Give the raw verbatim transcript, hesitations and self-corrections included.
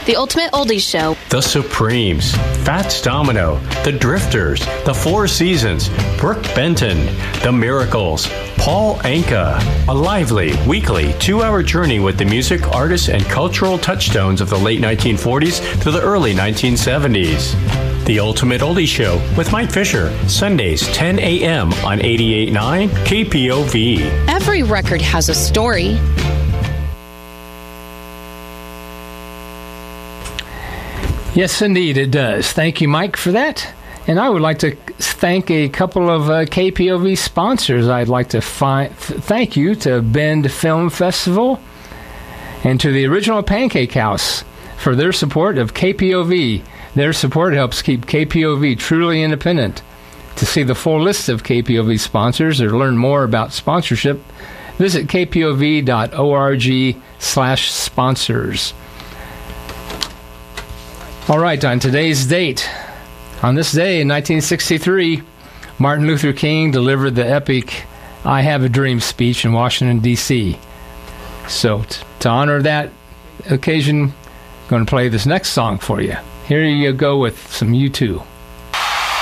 The Ultimate Oldies Show, The Supremes, Fats Domino, The Drifters, The Four Seasons, Brooke Benton, The Miracles, Paul Anka. A lively, weekly, two-hour journey with the music, artists, and cultural touchstones of the late nineteen forties to the early nineteen seventies. The Ultimate Oldies Show with Mike Fisher, Sundays, ten a.m. on eighty-eight point nine K P O V. Every record has a story. Yes, indeed, it does. Thank you, Mike, for that. And I would like to thank a couple of uh, K P O V sponsors. I'd like to fi- thank you to Bend Film Festival and to the Original Pancake House for their support of K P O V. Their support helps keep K P O V truly independent. To see the full list of K P O V sponsors or learn more about sponsorship, visit kpov.org slash sponsors. All right, on today's date, on this day in nineteen sixty-three, Martin Luther King delivered the epic I Have a Dream speech in Washington, D C So t- to honor that occasion, I'm going to play this next song for you. Here you go with some U two.